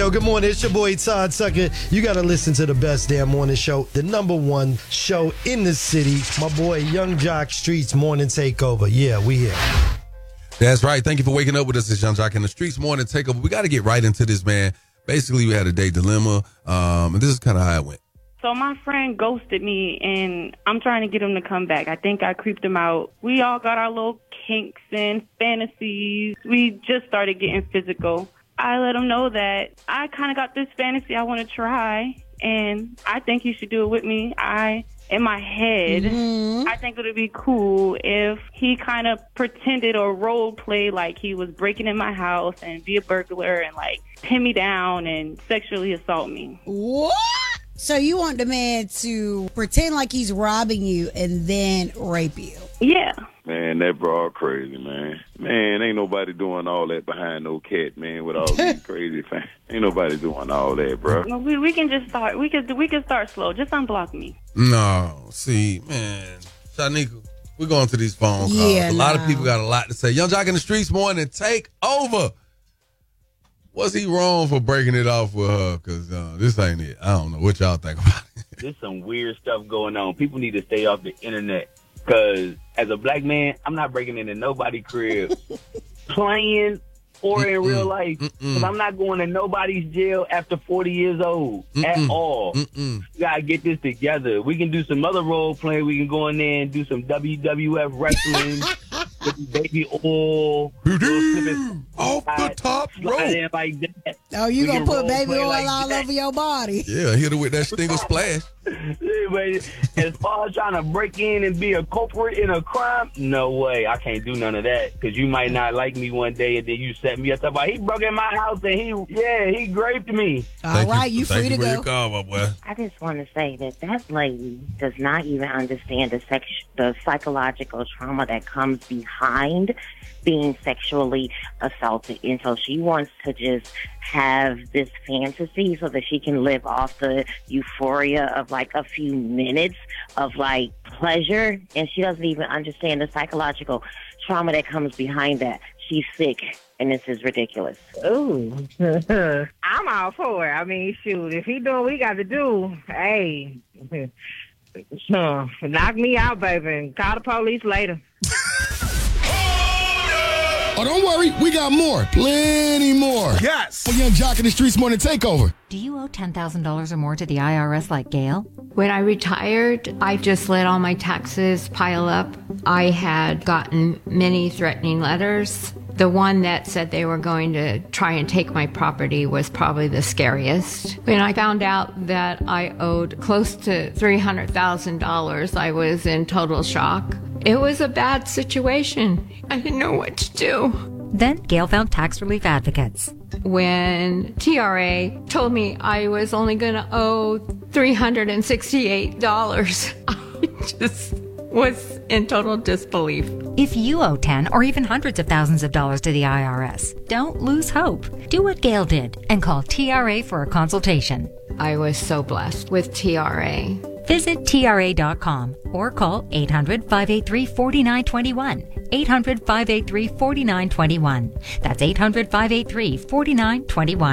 Yo, good morning. It's your boy Todd Tucker. You got to listen to the best damn morning show, the number one show in the city. My boy Young Jock Streets Morning Takeover. Yeah, we here. That's right. Thank you for waking up with us. It's Young Jock in the Streets Morning Takeover. We got to get right into this, man. Basically, we had a date dilemma, and this is kind of how it went. So my friend ghosted me, and I'm trying to get him to come back. I think I creeped him out. We all got our little kinks and fantasies. We just started getting physical. I let him know that I kind of got this fantasy I want to try, and I think you should do it with me. In my head, I think it would be cool if he kind of pretended or role played like he was breaking in my house and be a burglar and like pin me down and sexually assault me. What? So you want the man to pretend like he's robbing you and then rape you? Yeah. Man, that broad crazy, man. Man, ain't nobody doing all that behind no cat, man, with all these crazy fans. Ain't nobody doing all that, bro. We can just start. We can start slow. Just unblock me. No, see, man, Shanika, we're going to these phone calls. Yeah, a lot of people got a lot to say. Young Jock in the Streets Morning Takeover. Was he wrong for breaking it off with her? Because this ain't it. I don't know what y'all think about it. There's some weird stuff going on. People need to stay off the internet. Because as a black man, I'm not breaking into nobody's crib playing or in real life. Because I'm not going to nobody's jail after 40 years old at all. We got to get this together. We can do some other role playing. We can go in there and do some WWF wrestling with baby oil. Off the top rope. Like that. Oh, you going to put baby oil all over your body? Yeah, hit her with that Stingle Splash. But as far as trying to break in and be a culprit in a crime, no way. I can't do none of that. Because you might not like me one day and then you set me up. About he broke in my house and he raped me. All right, you free to go. Call, my boy. I just want to say that lady does not even understand the psychological trauma that comes behind being sexually assaulted. And so she wants to just have this fantasy so that she can live off the euphoria of like a few minutes of like pleasure. And she doesn't even understand the psychological trauma that comes behind that. She's sick, and this is ridiculous. Ooh. I'm all for it. I mean, shoot, if he doing what he got to do, hey, knock me out, baby, and call the police later. Oh, don't worry. We got more. Plenty more. Yes. For Young Jock in the Streets Morning Takeover. Do you owe $10,000 or more to the IRS like Gail? When I retired, I just let all my taxes pile up. I had gotten many threatening letters. The one that said they were going to try and take my property was probably the scariest. When I found out that I owed close to $300,000, I was in total shock. It was a bad situation. I didn't know what to do. Then Gail found tax relief advocates. When TRA told me I was only going to owe $368, I just was in total disbelief. If you owe 10 or even hundreds of thousands of dollars to the IRS, don't lose hope. Do what Gail did and call TRA for a consultation. I was so blessed with TRA. Visit TRA.com or call 800-583-4921. 800-583-4921. That's 800-583-4921.